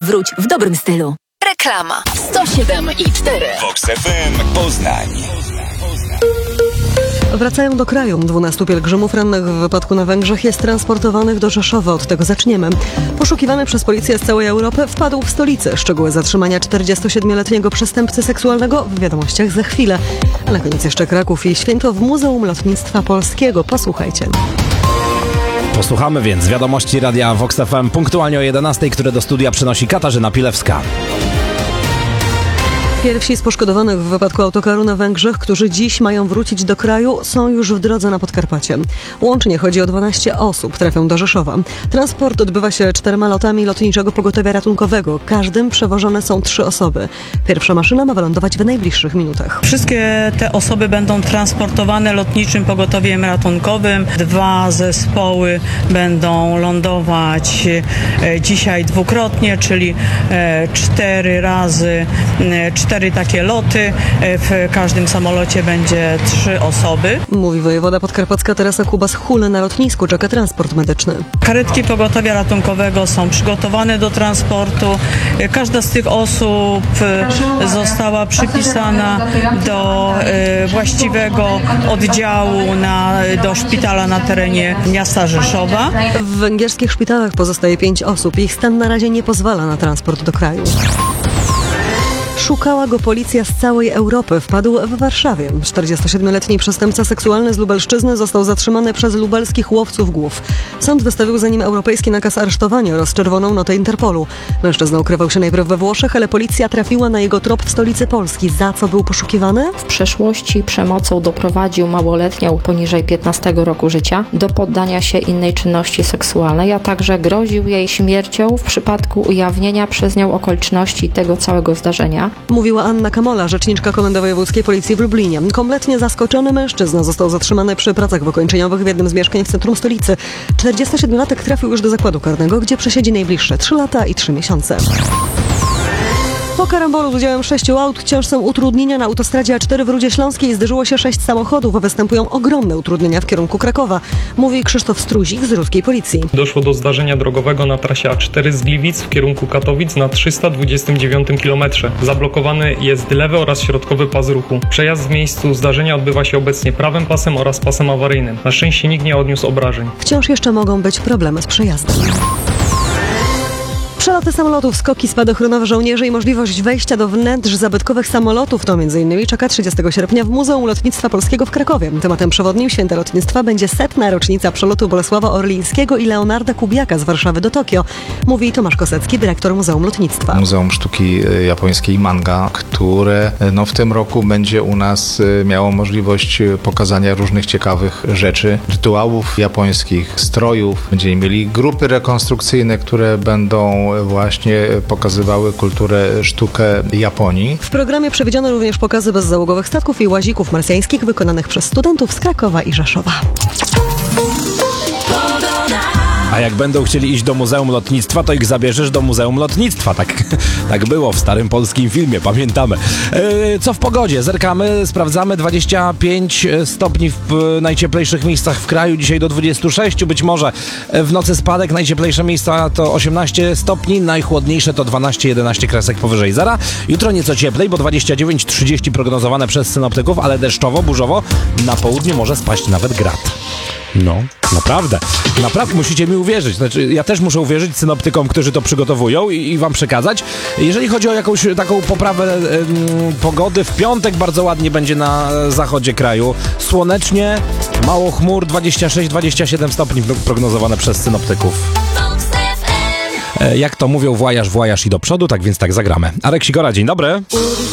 wróć w dobrym stylu. Reklama 107,4 Vox FM Poznań. Wracają do kraju. 12 pielgrzymów rannych w wypadku na Węgrzech jest transportowanych do Rzeszowa. Od tego zaczniemy. Poszukiwany przez policję z całej Europy wpadł w stolicę. Szczegóły zatrzymania 47-letniego przestępcy seksualnego w wiadomościach za chwilę. A na koniec jeszcze Kraków i święto w Muzeum Lotnictwa Polskiego. Posłuchajcie. Posłuchamy więc wiadomości Radia Vox FM punktualnie o 11, które do studia przynosi Katarzyna Pilewska. Pierwsi z poszkodowanych w wypadku autokaru na Węgrzech, którzy dziś mają wrócić do kraju, są już w drodze na Podkarpacie. Łącznie chodzi o 12 osób, trafią do Rzeszowa. Transport odbywa się 4 lotami Lotniczego Pogotowia Ratunkowego. Każdym przewożone są 3 osoby. Pierwsza maszyna ma wylądować w najbliższych minutach. Wszystkie te osoby będą transportowane Lotniczym Pogotowiem Ratunkowym. 2 zespoły będą lądować dzisiaj dwukrotnie, czyli 4 razy 4 takie loty. W każdym samolocie będzie 3 osoby. Mówi wojewoda podkarpacka Teresa Kubas-Hul. Na lotnisku czeka transport medyczny. Karetki pogotowia ratunkowego są przygotowane do transportu. Każda z tych osób została przypisana do właściwego oddziału do szpitala na terenie miasta Rzeszowa. W węgierskich szpitalach pozostaje 5 osób. Ich stan na razie nie pozwala na transport do kraju. Szukała go policja z całej Europy. Wpadł w Warszawie. 47-letni przestępca seksualny z Lubelszczyzny został zatrzymany przez lubelskich łowców głów. Sąd wystawił za nim europejski nakaz aresztowania oraz czerwoną notę Interpolu. Mężczyzna ukrywał się najpierw we Włoszech, ale policja trafiła na jego trop w stolicy Polski. Za co był poszukiwany? W przeszłości przemocą doprowadził małoletnią poniżej 15 roku życia do poddania się innej czynności seksualnej, a także groził jej śmiercią w przypadku ujawnienia przez nią okoliczności tego całego zdarzenia. Mówiła Anna Kamola, rzeczniczka Komendy Wojewódzkiej Policji w Lublinie. Kompletnie zaskoczony mężczyzna został zatrzymany przy pracach wykończeniowych w jednym z mieszkań w centrum stolicy. 47-latek trafił już do zakładu karnego, gdzie przesiedzi najbliższe 3 lata i 3 miesiące. Po karambolu z udziałem 6 aut wciąż są utrudnienia na autostradzie A4 w Rudzie Śląskiej. Zderzyło się 6 samochodów. Występują ogromne utrudnienia w kierunku Krakowa. Mówi Krzysztof Struzik z ruskiej policji. Doszło do zdarzenia drogowego na trasie A4 z Gliwic w kierunku Katowic na 329 km. Zablokowany jest lewy oraz środkowy pas ruchu. Przejazd w miejscu zdarzenia odbywa się obecnie prawym pasem oraz pasem awaryjnym. Na szczęście nikt nie odniósł obrażeń. Wciąż jeszcze mogą być problemy z przejazdem. Przeloty samolotów, skoki spadochronowe żołnierzy i możliwość wejścia do wnętrz zabytkowych samolotów to m.in. czeka 30 sierpnia w Muzeum Lotnictwa Polskiego w Krakowie. Tematem przewodnim Święta Lotnictwa będzie 100. rocznica przelotu Bolesława Orlińskiego i Leonarda Kubiaka z Warszawy do Tokio, mówi Tomasz Kosecki, dyrektor Muzeum Lotnictwa. Muzeum Sztuki Japońskiej Manga, które w tym roku będzie u nas miało możliwość pokazania różnych ciekawych rzeczy, rytuałów japońskich, strojów. Będziemy mieli grupy rekonstrukcyjne, które będą właśnie pokazywały kulturę, sztukę Japonii. W programie przewidziano również pokazy bezzałogowych statków i łazików marsjańskich wykonanych przez studentów z Krakowa i Rzeszowa. A jak będą chcieli iść do Muzeum Lotnictwa, to ich zabierzesz do Muzeum Lotnictwa. Tak było w starym polskim filmie, pamiętamy. Co w pogodzie? Zerkamy, sprawdzamy. 25 stopni w najcieplejszych miejscach w kraju. Dzisiaj do 26 być może. W nocy spadek. Najcieplejsze miejsca to 18 stopni. Najchłodniejsze to 12-11 kresek powyżej zera. Jutro nieco cieplej, bo 29-30 prognozowane przez synoptyków, ale deszczowo, burzowo. Na południu może spaść nawet grad. No, naprawdę musicie mi uwierzyć. Znaczy, ja też muszę uwierzyć synoptykom, którzy to przygotowują i wam przekazać. Jeżeli chodzi o jakąś taką poprawę pogody, w piątek bardzo ładnie będzie na zachodzie kraju. Słonecznie, mało chmur, 26-27 stopni prognozowane przez synoptyków. Jak to mówią, włajaż i do przodu, tak więc tak zagramy. Arek Sikora, dzień dobry.